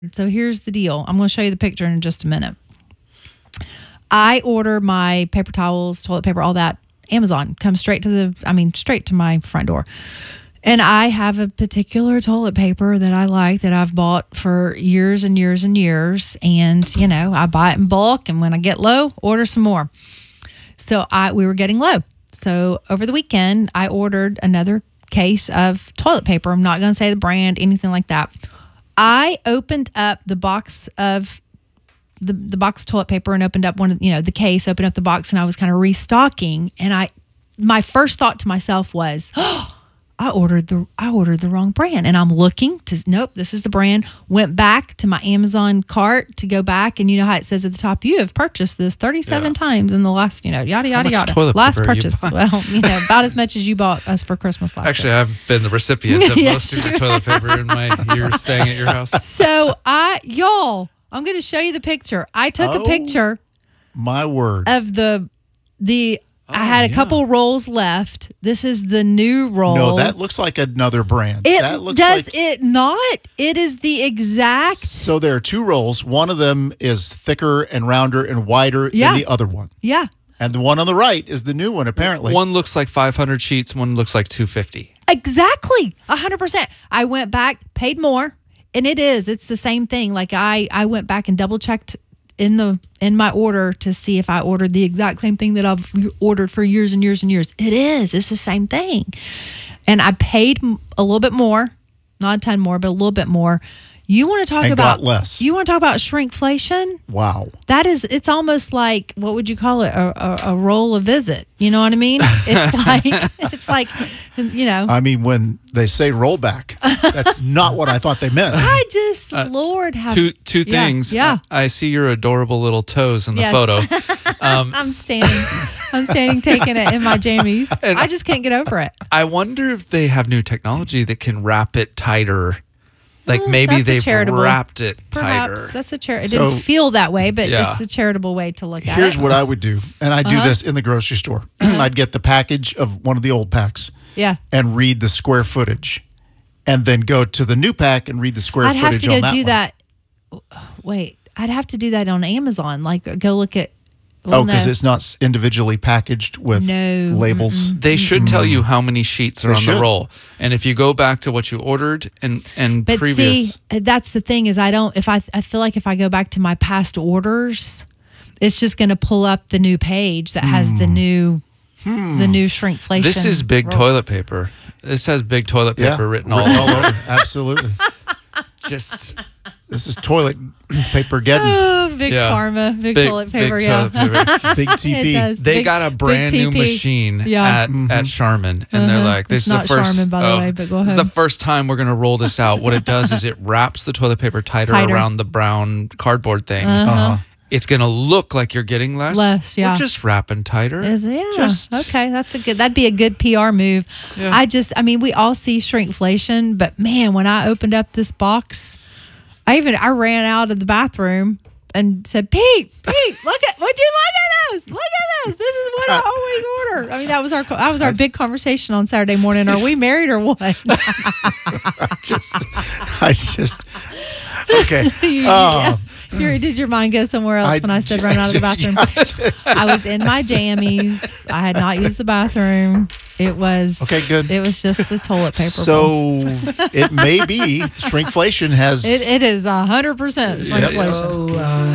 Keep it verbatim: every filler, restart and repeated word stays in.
So here's the deal. I'm going to show you the picture in just a minute. I order my paper towels, toilet paper, all that, Amazon. Comes straight to the, I mean, straight to my front door. And I have a particular toilet paper that I like that I've bought for years and years and years. And, you know, I buy it in bulk. And when I get low, order some more. So I we were getting low. So over the weekend, I ordered another case of toilet paper. I'm not going to say the brand, anything like that. I opened up the box of the, the box of toilet paper and opened up one of, you know, the case, opened up the box, and I was kind of restocking. And I, my first thought to myself was, oh, I ordered the I ordered the wrong brand. And I'm looking to, nope, this is the brand. Went back to my Amazon cart to go back. And you know how it says at the top, you have purchased this thirty-seven yeah. times in the last, you know, yada, yada, yada. Last purchase. You well, you know, about as much as you bought us for Christmas last Actually, year. I've been the recipient of Yeah, most of your toilet paper in my years staying at your house. So I, y'all, I'm going to show you the picture. I took oh, a picture. My word. Of the, the, Oh, I had a yeah. couple rolls left. This is the new roll. No, that looks like another brand. It that looks does like, it not? It is the exact. So there are two rolls. One of them is thicker and rounder and wider Yeah. than the other one. Yeah. And the one on the right is the new one, apparently. One looks like five hundred sheets. One looks like two hundred fifty. Exactly. A hundred percent. I went back, paid more, and it is. It's the same thing. Like I, I went back and double checked in the in my order to see if I ordered the exact same thing that I've ordered for years and years and years. It is. It's the same thing. And I paid a little bit more, not a ton more, but a little bit more. You want to talk and about got less. You want to talk about shrinkflation? Wow. That is, it's almost like, what would you call it? A, a, a roll of visit. You know what I mean? It's like, it's like, you know. I mean, when they say rollback, that's not what I thought they meant. I just, uh, Lord, have two two yeah, things. Yeah, I see your adorable little toes in the yes. photo. Um, I'm standing, I'm standing, taking it in my jammies. And I just can't get over it. I wonder if they have new technology that can wrap it tighter. Like Well, maybe they've charitable- wrapped it Perhaps tighter. that's a char- It So- didn't feel that way, but Yeah. it's a charitable way to look at Here's it. what I would do, and I do Uh-huh. this in the grocery store. I'd get the package of one of the old packs Yeah. and read the square footage, and then go to the new pack and read the square I'd have footage to go on that do one. that. Wait, I'd have to do that on Amazon. Like, go look at. Oh, well, because no. it's not s- individually packaged with No. labels. They should tell you how many sheets are They on should. the roll, and if you go back to what you ordered and and But previous. see, that's the thing is I don't. If I I feel like if I go back to my past orders, it's just going to pull up the new page that has the new the new shrinkflation. This is big roll. toilet paper. This has big toilet paper Yeah, written all written all over. over. Absolutely. Just This is toilet paper getting Oh, big Yeah. pharma, big, big, toilet paper. big yeah, toilet paper. big T it P. does. They Big- got a big brand new T P. machine Yeah. at, at Charmin, and they're Uh-huh. like, "This It's is the not first." Charmin, by the way, but go This is ahead. the first time we're gonna roll this out. What it does is it wraps the toilet paper tighter, Tighter. around the brown cardboard thing. Uh-huh. It's gonna look like you're getting less. Less, yeah. We're just wrapping tighter. Is yeah. Just, okay, that's a good. That'd be a good P R move. Yeah. I just, I mean, we all see shrinkflation, but man, when I opened up this box, I even I ran out of the bathroom and said, "Pete, Pete, look at would you look at this? Look at this. This is what I always order." I mean, that was our that was our big conversation on Saturday morning. Are we married or what? just, I just, okay. You- Oh. Your- did your mind go somewhere else I when I said run out of the bathroom? I just- I was in my jammies. I had not used the bathroom. It was Okay, good. It was just the toilet paper. bowl. So it may be shrinkflation has It, it is a hundred percent Yep. shrinkflation.